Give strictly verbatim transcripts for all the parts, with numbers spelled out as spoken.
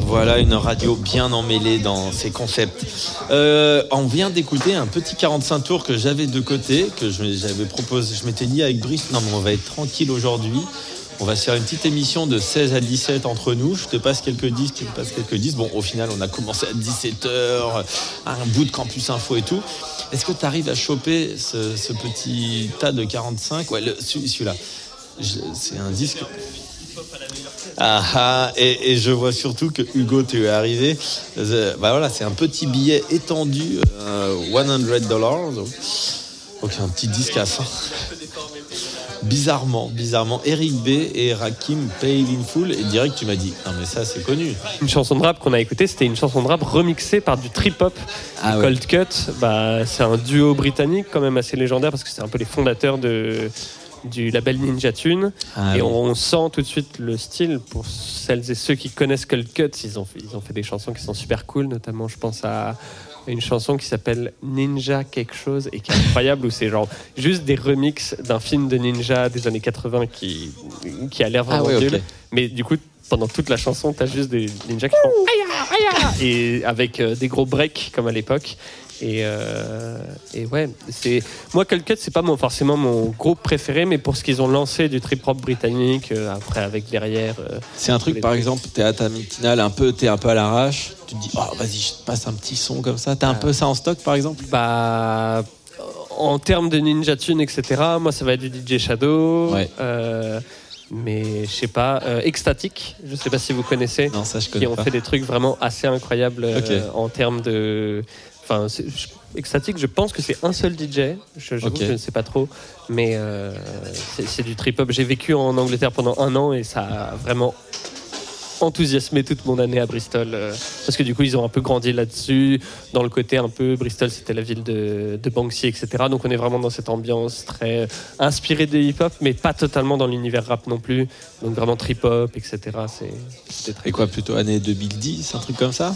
Voilà une radio bien emmêlée dans ses concepts. Euh, on vient d'écouter un petit quarante-cinq tours que j'avais de côté, que je, j'avais proposé. Je m'étais dit avec Brice, non mais on va être tranquille aujourd'hui. On va se faire une petite émission de seize à dix-sept entre nous. Je te passe quelques disques, tu me passes quelques disques. Bon, au final, on a commencé à dix-sept heures, un bout de Campus Info et tout. Est-ce que tu arrives à choper ce, ce petit tas de quarante-cinq ? Ouais, le, celui-là. Je, c'est un disque. Ah ah, et, et je vois surtout que Hugo, tu es arrivé. Euh, bah voilà, c'est un petit billet étendu, euh, cent dollars. Donc, donc un petit disque à cent. Bizarrement, bizarrement, Eric B et Rakim Paid in Full. Et direct, tu m'as dit, non mais ça, c'est connu. Une chanson de rap qu'on a écoutée, c'était une chanson de rap remixée par du trip-hop. Ah ouais. Cold Cut, bah, c'est un duo britannique quand même assez légendaire parce que c'est un peu les fondateurs de... du label Ninja Tune. Ah, et oui. on, on sent tout de suite le style. Pour celles et ceux qui connaissent Cold Cut, ils ont, fait, ils ont fait des chansons qui sont super cool, notamment je pense à une chanson qui s'appelle Ninja quelque chose et qui est incroyable, où c'est genre juste des remixes d'un film de ninja des années quatre-vingts qui, qui a l'air vraiment ah, oui, nul, okay. Mais du coup pendant toute la chanson t'as juste des ninjas qui font aïe aïe et avec euh, des gros breaks comme à l'époque. Et, euh, et ouais, c'est... moi Cold Cut c'est pas mon, forcément mon groupe préféré, mais pour ce qu'ils ont lancé du trip hop britannique, euh, après avec derrière euh, c'est un truc par trucs. Exemple t'es à ta matinale un peu, t'es un peu à l'arrache, tu te dis oh vas-y je te passe un petit son comme ça, t'as un euh, peu ça en stock par exemple? Bah en termes de Ninja Tune etc, moi ça va être du D J Shadow, ouais. euh, mais je sais pas, euh, Ecstatic, je sais pas si vous connaissez, non, ça, je connais qui ont pas. fait des trucs vraiment assez incroyables, okay. euh, en termes de Enfin, c'est, je, Ecstatic, je pense que c'est un seul D J. Je, j'avoue okay. que je ne sais pas trop, mais euh, c'est, c'est du trip-hop. J'ai vécu en Angleterre pendant un an et ça a vraiment enthousiasmé toute mon année à Bristol, euh, parce que du coup, ils ont un peu grandi là-dessus, dans le côté un peu Bristol, c'était la ville de, de Banksy, et cetera. Donc, on est vraiment dans cette ambiance très inspirée de hip-hop, mais pas totalement dans l'univers rap non plus. Donc, vraiment trip-hop, et cetera. C'est, c'était très et quoi, plutôt année deux mille dix, un truc comme ça?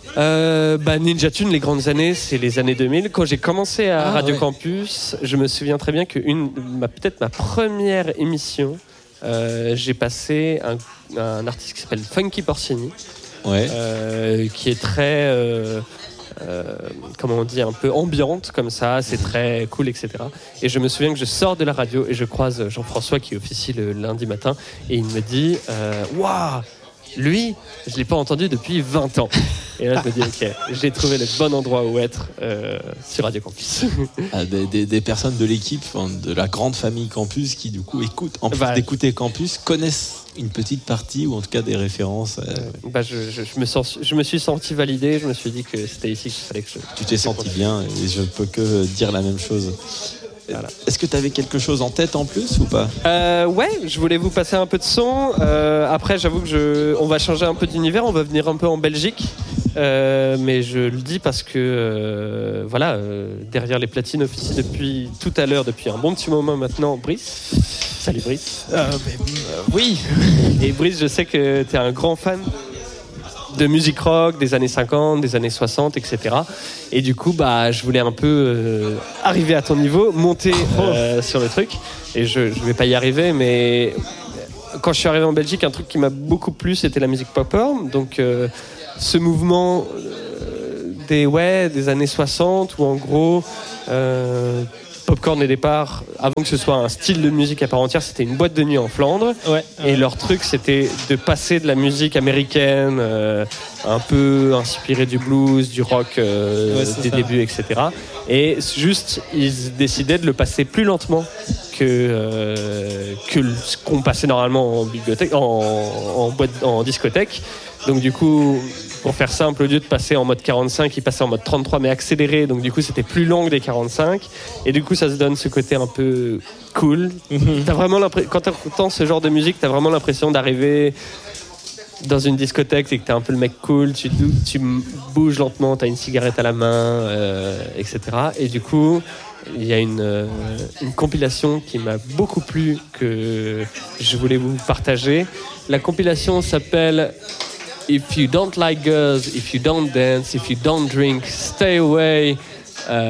Euh, bah Ninja Tune, les grandes années, c'est les années deux mille. Quand j'ai commencé à ah, Radio ouais. Campus, je me souviens très bien que une, ma, peut-être ma première émission, euh, j'ai passé un, un artiste qui s'appelle Funky Porcini, ouais. euh, qui est très, euh, euh, comment on dit, un peu ambiante comme ça, c'est très cool, et cetera. Et je me souviens que je sors de la radio et je croise Jean-François qui officie le lundi matin et il me dit, waouh, wow, lui, je ne l'ai pas entendu depuis vingt ans. Et là, je me dis, ok, j'ai trouvé le bon endroit où être euh, sur Radio Campus. Ah, des, des, des personnes de l'équipe, de la grande famille Campus qui, du coup, écoutent, en plus bah, d'écouter Campus, connaissent une petite partie ou en tout cas des références. Euh... Bah, je, je, je, me sens, je me suis senti validé, je me suis dit que c'était ici qu'il fallait que je... Tu t'es senti bien et je ne peux que dire la même chose. Voilà. Est-ce que tu avais quelque chose en tête en plus ou pas? euh, Ouais, je voulais vous passer un peu de son. Euh, après, j'avoue que je, on va changer un peu d'univers. On va venir un peu en Belgique, euh, mais je le dis parce que euh, voilà, euh, derrière les platines officie depuis tout à l'heure, depuis un bon petit moment maintenant, Brice. Salut Brice. Euh, mais, euh, oui. Et Brice, je sais que tu es un grand fan de musique rock des années cinquante, des années soixante, et cetera. Et du coup, bah, je voulais un peu euh, arriver à ton niveau, monter euh, sur le truc. Et je ne vais pas y arriver, mais quand je suis arrivé en Belgique, un truc qui m'a beaucoup plu, c'était la musique popper. Donc, euh, ce mouvement euh, des, ouais, des années soixante, où en gros... Euh, Popcorn et Départ, avant que ce soit un style de musique à part entière, c'était une boîte de nuit en Flandre. Ouais, et ouais. Leur truc, c'était de passer de la musique américaine, euh, un peu inspirée du blues, du rock euh, ouais, des ça. débuts, et cetera. Et juste, ils décidaient de le passer plus lentement que, euh, que ce qu'on passait normalement en bibliothèque, en, en, boîte, en discothèque. Donc du coup... Pour faire simple, au lieu de passer en mode quarante-cinq, il passait en mode trente-trois, mais accéléré. Donc du coup, c'était plus long que des quarante-cinq. Et du coup, ça se donne ce côté un peu cool. Mm-hmm. T'as vraiment l'impression, quand t'entends ce genre de musique, t'as vraiment l'impression d'arriver dans une discothèque et que t'es un peu le mec cool. Tu, tu bouges lentement, t'as une cigarette à la main, euh, et cetera. Et du coup, il y a une, euh, une compilation qui m'a beaucoup plu, que je voulais vous partager. La compilation s'appelle... If you don't like girls, if you don't dance, if you don't drink, stay away. Uh,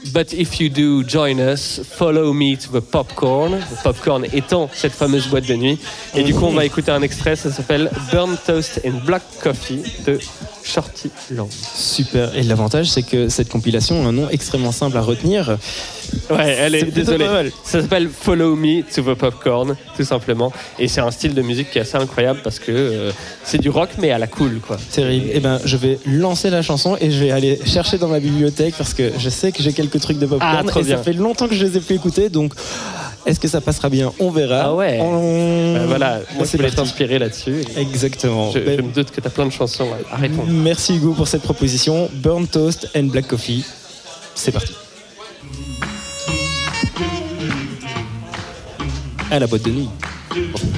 But if you do, join us. Follow me to the popcorn. Le popcorn étant cette fameuse boîte de nuit. Et du coup, on va écouter un extrait. Ça s'appelle Burnt Toast and Black Coffee de Shorty Land. Super. Et l'avantage, c'est que cette compilation a un nom extrêmement simple à retenir. Ouais, elle est, C'est plutôt désolé. pas mal. Ça s'appelle Follow Me to the Popcorn, tout simplement. Et c'est un style de musique qui est assez incroyable parce que euh, c'est du rock, mais à la cool, quoi. Terrible. Eh ben, je vais lancer la chanson et je vais aller chercher dans ma bibliothèque parce que je sais que j'ai quelques trucs de popcorn. Ah, trop et bien. ça fait longtemps que je les ai plus écoutés, donc est-ce que ça passera bien? On verra. Ah ouais. On... Bah voilà, moi je c'est voulais parti. t'inspirer là-dessus. Exactement. Je, Ben, je me doute que t'as plein de chansons à répondre. merci Hugo pour cette proposition. Burnt Toast and Black Coffee. C'est parti. À la boîte de nuit.